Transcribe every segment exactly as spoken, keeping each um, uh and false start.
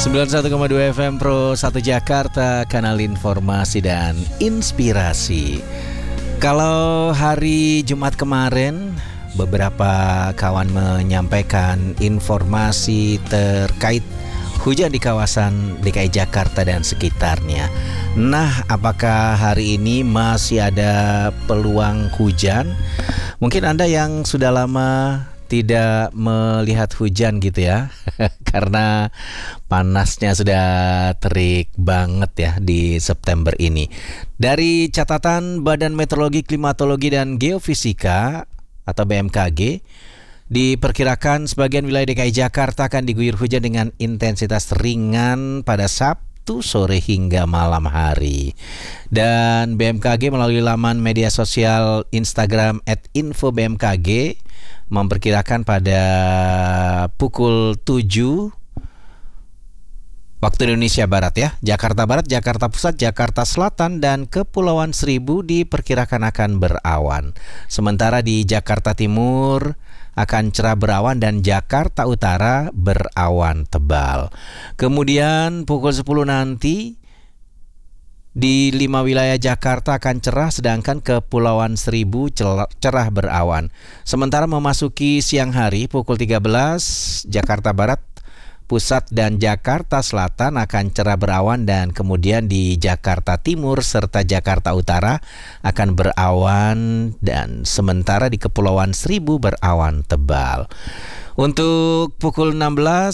sembilan puluh satu koma dua F M Pro satu Jakarta, kanal informasi dan inspirasi. Kalau hari Jumat kemarin, beberapa kawan menyampaikan informasi terkait hujan di kawasan D K I Jakarta dan sekitarnya. Nah, apakah hari ini masih ada peluang hujan? Mungkin Anda yang sudah lama tidak melihat hujan gitu ya, karena panasnya sudah terik banget ya di September ini. Dari catatan Badan Meteorologi, Klimatologi dan Geofisika atau B M K G, diperkirakan sebagian wilayah D K I Jakarta akan diguyur hujan dengan intensitas ringan pada Sabtu sore hingga malam hari. Dan B M K G melalui laman media sosial Instagram et info B M K G memperkirakan pada pukul tujuh waktu Indonesia Barat ya, Jakarta Barat, Jakarta Pusat, Jakarta Selatan, dan Kepulauan Seribu diperkirakan akan berawan. Sementara di Jakarta Timur akan cerah berawan dan Jakarta Utara berawan tebal. Kemudian pukul sepuluh nanti di lima wilayah Jakarta akan cerah, sedangkan Kepulauan Seribu cerah berawan. Sementara memasuki siang hari pukul tiga belas, Jakarta Barat, Pusat, dan Jakarta Selatan akan cerah berawan, dan kemudian di Jakarta Timur serta Jakarta Utara akan berawan, dan sementara di Kepulauan Seribu berawan tebal. Untuk pukul enam belas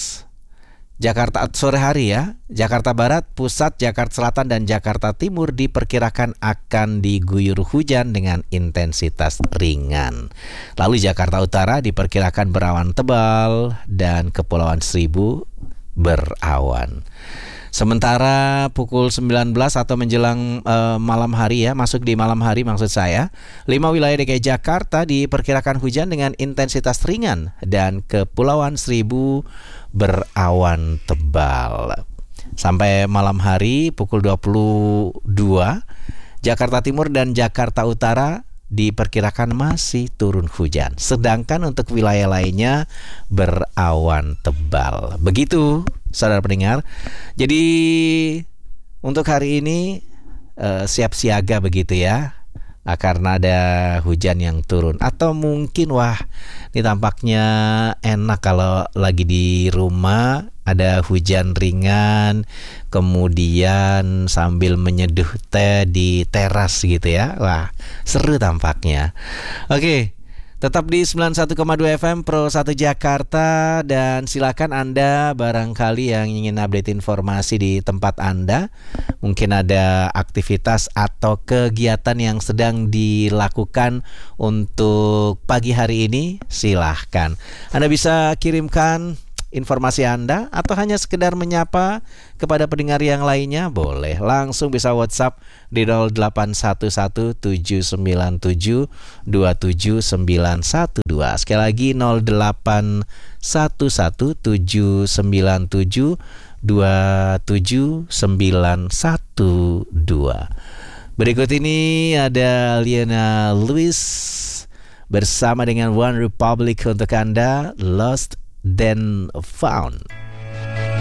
Jakarta sore hari ya, Jakarta Barat, Pusat, Jakarta Selatan, dan Jakarta Timur diperkirakan akan diguyur hujan dengan intensitas ringan. Lalu Jakarta Utara diperkirakan berawan tebal dan Kepulauan Seribu berawan. Sementara pukul sembilan belas atau menjelang uh, malam hari ya, masuk di malam hari maksud saya, lima wilayah D K I Jakarta diperkirakan hujan dengan intensitas ringan dan Kepulauan Seribu berawan tebal. Sampai malam hari pukul dua puluh dua, Jakarta Timur dan Jakarta Utara diperkirakan masih turun hujan, sedangkan untuk wilayah lainnya berawan tebal. Begitu saudara pendengar. Jadi untuk hari ini uh, siap siaga begitu ya, nah, karena ada hujan yang turun. Atau mungkin wah, ini tampaknya enak kalau lagi di rumah ada hujan ringan, kemudian sambil menyeduh teh di teras gitu ya. Wah, seru tampaknya. Oke, tetap di sembilan puluh satu koma dua F M Pro satu Jakarta, dan silakan Anda barangkali yang ingin update informasi di tempat Anda. Mungkin ada aktivitas atau kegiatan yang sedang dilakukan untuk pagi hari ini, silahkan. Anda bisa kirimkan informasi Anda atau hanya sekedar menyapa kepada pendengar yang lainnya, boleh langsung bisa WhatsApp di nol delapan satu satu tujuh sembilan tujuh dua tujuh sembilan satu dua. Sekali lagi nol delapan satu satu tujuh sembilan tujuh dua tujuh sembilan satu dua. Berikut ini ada Liana Lewis bersama dengan One Republic untuk Anda, Lost Then Found.